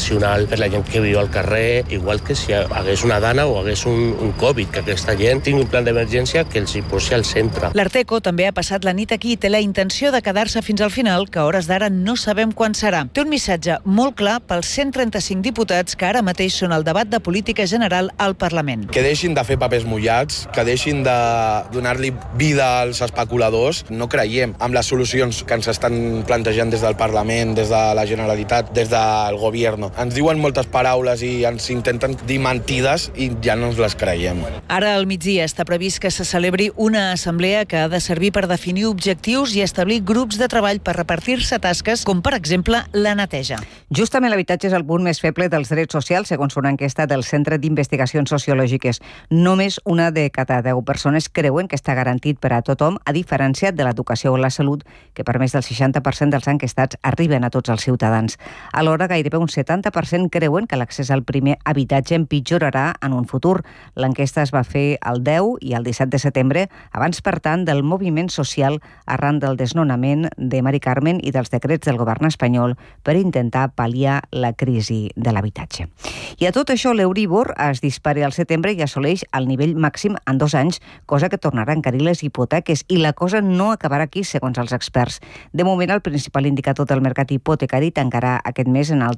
habitacional per la gent que viu al carrer, igual que si hagués una dana o hagués un Covid, que aquesta gent tingui un plan d'emergència que els hi posi al centre. L'Arteco també ha passat la nit aquí i té la intenció de quedar-se fins al final, que a hores d'ara no sabem quan serà. Té un missatge molt clar pels 135 diputats que ara mateix són al debat de política general al Parlament. Que deixin de fer papers mullats, que deixin de donar-li vida als especuladors. No creiem en les solucions que ens estan plantejant des del Parlament, des de la Generalitat, des del Govern. Ens diuen moltes paraules i ens intenten dir mentides i ja no ens les creiem. Ara al migdia està previst que se celebri una assemblea que ha de servir per definir objectius i establir grups de treball per repartir-se tasques, com per exemple la neteja. Justament l'habitatge és el punt més feble dels drets socials, segons una enquesta del Centre d'Investigacions Sociològiques. Només una de cada 10 persones creuen que està garantit per a tothom, a diferència de l'educació o la salut, que per més del 60% dels enquestats arriben a tots els ciutadans. Alhora, gairebé un 70% creuen que l'accés al primer habitatge empitjorarà en un futur. L'enquesta es va fer el 10 i el 17 de setembre, abans, per tant, del moviment social arran del desnonament de Mari Carmen i dels decrets del govern espanyol per intentar pal·liar la crisi de l'habitatge. I a tot això, l'Euribor es dispara al setembre i assoleix el nivell màxim en 2 anys, cosa que tornarà a encarir les hipoteques, i la cosa no acabarà aquí, segons els experts. De moment, el principal indicador del mercat hipotecari tancarà aquest mes en el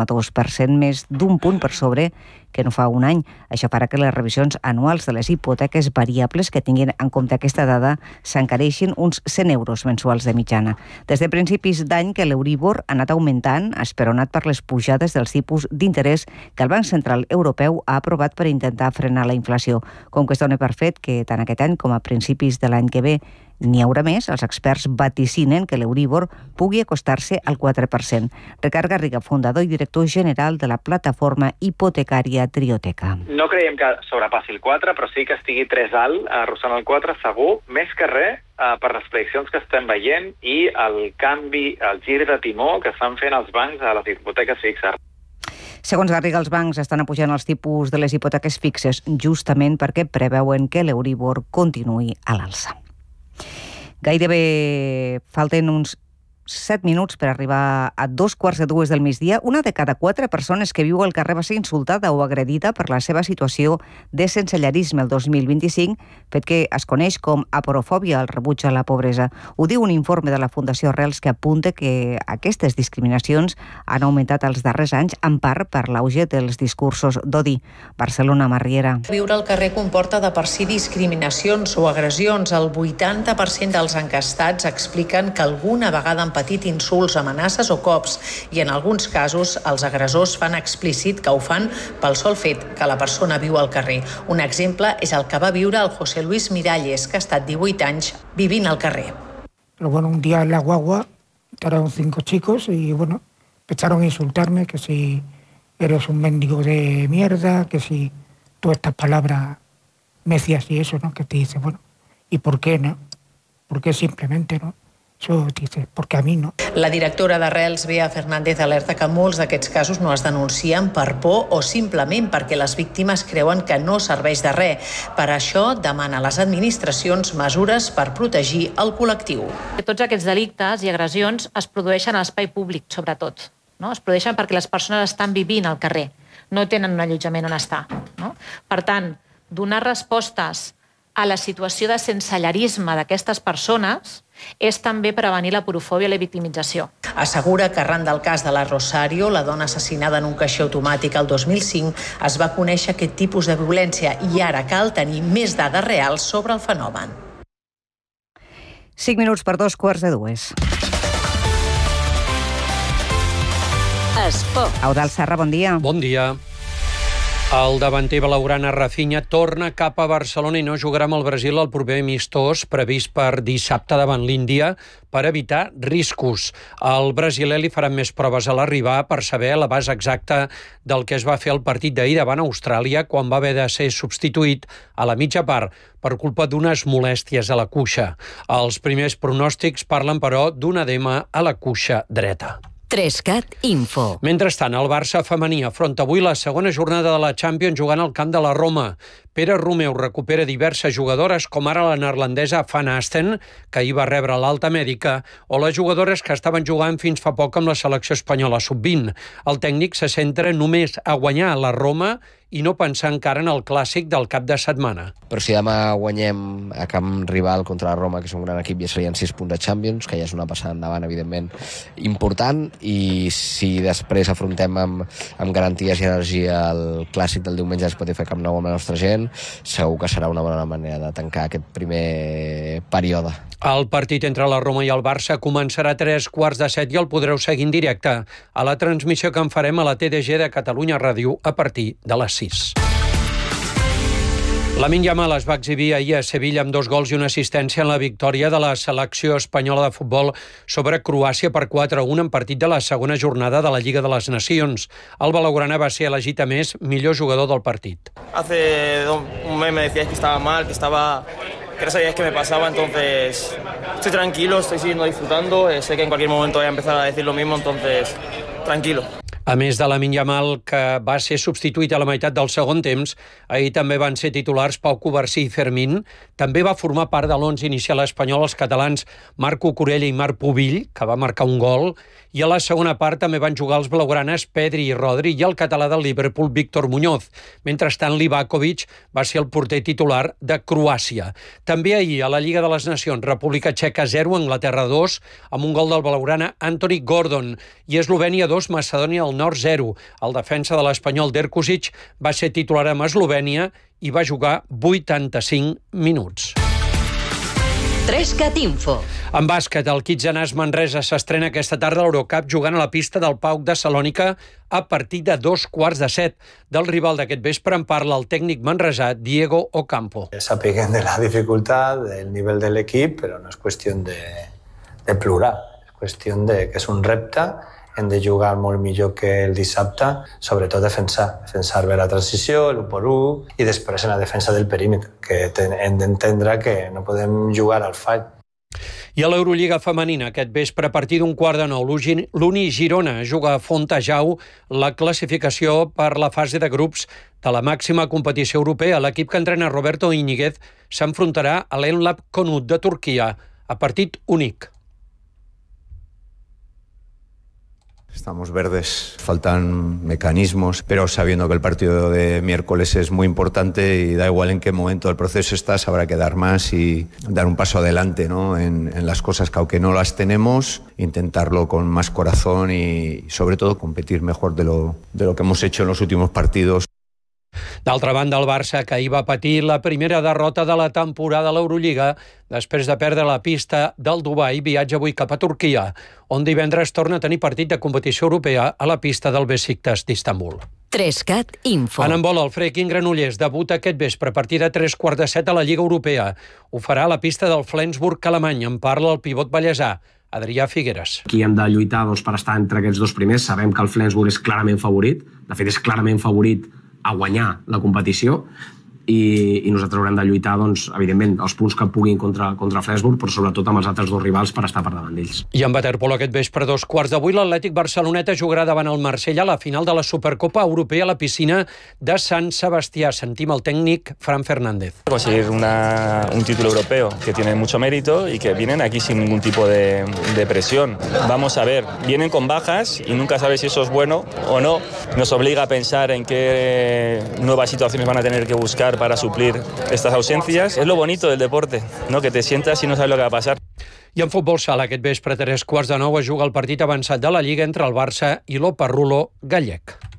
3,2%, més d'un punt per sobre que no fa un any. Això farà que les revisions anuals de les hipoteques variables que tinguin en compte aquesta dada s'encareixin uns 100 euros mensuals de mitjana. Des de principis d'any que l'Euribor ha anat augmentant, esperonat per les pujades dels tipus d'interès que el Banc Central Europeu ha aprovat per intentar frenar la inflació. Com que es dona per fet que tant aquest any com a principis de l'any que ve n'hi haurà més, els experts vaticinen que l'Euribor pugui acostar-se al 4%. Ricard Garriga, fundador i director general de la plataforma hipotecària Trioteca. No creiem que sobrepassi el 4, però sí que estigui 3 alt, arrossant el 4 segur, més que res per les prediccions que estem veient i el canvi, el gir de timó que estan fent els bancs a les hipoteques fixes. Segons Garriga, els bancs estan apujant els tipus de les hipoteques fixes justament perquè preveuen que l'Euribor continuï a l'alça. Gairebé falten uns 7 minuts per arribar a 2:15 del migdia. Una de cada 4 persones que viu al carrer va ser insultada o agredida per la seva situació de sensellarisme el 2025, fet que es coneix com aporofòbia, el rebuig a la pobresa. Ho diu un informe de la Fundació Arrels que apunta que aquestes discriminacions han augmentat els darrers anys, en part per l'auge dels discursos d'odi. Barcelona, Marriera. Viure al carrer comporta de per si discriminacions o agressions. El 80% dels encastats expliquen que alguna vegada han patit insults, amenaces o cops, i en alguns casos els agressors fan explícit que ho fan pel sol fet que la persona viu al carrer. Un exemple és el que va viure el José Luis Miralles, que ha estat 18 anys vivint al carrer. Pero bueno, un día en la guagua entraron 5 chicos y bueno, empezaron a insultarme, que si eres un mendigo de mierda, que si todas estas palabras me decías y eso, ¿no? Que te dice, bueno, ¿y por qué no? ¿Por qué simplemente no? Això dice, perquè a mi no. La directora d'Arrels, Bea Fernández, alerta que molts d'aquests casos no es denuncien per por o simplement perquè les víctimes creuen que no serveix de res. Per això demana a les administracions mesures per protegir el col·lectiu. Tots aquests delictes i agressions es produeixen a l'espai públic, sobretot. No? Es produeixen perquè les persones estan vivint al carrer, no tenen un allotjament on estar. No? Per tant, donar respostes a la situació de sensellarisme d'aquestes persones és també prevenir la porofòbia i la victimització. Assegura que arran del cas de la Rosario, la dona assassinada en un caixer automàtic el 2005, es va conèixer aquest tipus de violència i ara cal tenir més dades reals sobre el fenomen. 5 minuts per 2:15. Esport. Eudald Serra, bon dia. Bon dia. El davanter blaugrana Rafinha torna cap a Barcelona i no jugarà amb el Brasil al proper amistós previst per dissabte davant l'Índia per evitar riscos. Al brasiler li faran més proves a l'arribar per saber l'abast exacte del que es va fer al partit d'ahir davant Austràlia quan va haver de ser substituït a la mitja part per culpa d'unes molèsties a la cuixa. Els primers pronòstics parlen, però, d'un edema a la cuixa dreta. 3CAT Info. Mentrestant, el Barça femení afronta avui la segona jornada de la Champions jugant al camp de la Roma. Pere Romeu recupera diverses jugadores, com ara la neerlandesa Van Asten, que ahir va rebre l'alta mèdica, o les jugadores que estaven jugant fins fa poc amb la selecció espanyola sub-20. El tècnic se centra només a guanyar a la Roma i no pensar encara en el clàssic del cap de setmana. Però si demà guanyem a camp rival contra la Roma, que és un gran equip, ja serien 6 punts de Champions, que ja és una passada endavant, evidentment, important, i si després afrontem amb garanties i energia el clàssic del diumenge a Spotify Camp Nou amb la nostra gent, segur que serà una bona manera de tancar aquest primer període. El partit entre la Roma i el Barça començarà a 15:45 i el podreu seguir en directe a la transmissió que en farem a la TDG de Catalunya Ràdio a partir de les 6. Lamine Yamal es va exhibir ahir a Sevilla amb 2 gols i una assistència en la victòria de la selecció espanyola de futbol sobre Croàcia per 4-1 en partit de la segona jornada de la Lliga de les Nacions. El blaugrana va ser elegit a més millor jugador del partit. Hace un mes me decíais que estaba mal, que no sabíais qué me pasaba, entonces estoy tranquilo, estoy siguiendo disfrutando, sé que en cualquier momento voy a empezar a decir lo mismo, entonces tranquilo. A més de Lamine Yamal, que va ser substituït a la meitat del segon temps, ahir també van ser titulars Pau Covarsí i Fermín. També va formar part de l'11 inicial espanyol els catalans Marco Corella i Marc Pubill, que va marcar un gol, i a la segona part també van jugar els blaugranes Pedri i Rodri i el català del Liverpool Víctor Muñoz. Mentrestant, Livakovic va ser el porter titular de Croàcia. També ahir, a la Lliga de les Nacions, República Txeca 0, Anglaterra 2, amb un gol del blaugrana Anthony Gordon, i Eslovènia 2, Macedònia del Nord 0. El defensa de l'espanyol Derkusic va ser titular amb Eslovènia i va jugar 85 minuts. 3CAT Info. En bàsquet, el Kitzenàs Manresa s'estrena aquesta tarda a l'Eurocup jugant a la pista del PAOK de Salònica a partir de 2:15. Del rival d'aquest vespre en parla el tècnic manresà Diego Ocampo. Se apeguen de la dificultad, del nivel del equip, però no és qüestió de plorar. És qüestió de que és un repte, hem de jugar molt millor que el dissabte, sobretot defensar bé la transició, l'1x1 i després en la defensa del perímetre, que hem d'entendre que no podem jugar al fall. I a l'Eurolliga femenina, aquest vespre, a partir d'8:15, l'Uni Girona juga a Fontejau la classificació per la fase de grups de la màxima competició europea. L'equip que entrena Roberto Íñiguez s'enfrontarà a l'Enlab Konut de Turquia, a partit únic. Estamos verdes, faltan mecanismos, pero sabiendo que el partido de miércoles es muy importante y da igual en qué momento del proceso estás, habrá que dar más y dar un paso adelante, ¿no? en las cosas que aunque no las tenemos, intentarlo con más corazón y sobre todo competir mejor de lo que hemos hecho en los últimos partidos. D'altra banda, el Barça, que ahir va patir la primera derrota de la temporada a l'Eurolliga, després de perdre la pista del Dubai, viatja avui cap a Turquia, on divendres torna a tenir partit de competició europea a la pista del Besiktas d'Istanbul. 3CAT Info. En handbol, el Freaking Granollers debuta aquest vespre a partir de 3:15 a la Lliga Europea. Ho farà a la pista del Flensburg alemany. En parla el pivot ballesà, Adrià Figueres. Aquí hem de lluitar per estar entre aquests dos primers. Sabem que el Flensburg és clarament favorit. De fet, és clarament favorit a guanyar la competició i nosaltres haurem de lluitar, evidentment, els punts que puguin contra Flensburg, però sobretot amb els altres dos rivals per estar per davant d'ells. I en waterpolo aquest vespre, 2:15, l'Atlètic Barceloneta jugarà davant el Marsella a la final de la Supercopa Europea a la piscina de Sant Sebastià. Sentim el tècnic Fran Fernández. Conseguir un título europeo que tiene mucho mérito y que vienen aquí sin ningún tipo de presión. Vamos a ver, vienen con bajas y nunca sabes si eso es bueno o no. Nos obliga a pensar en qué nuevas situaciones van a tener que buscar para suplir estas ausencias. Es lo bonito del deporte, ¿no? Que te sientas y no sabes lo que va a pasar. I en futbol sala, aquest vespre, a 8:45, es juga el partit avançat de la Lliga entre el Barça i l'Oparrulo gallec.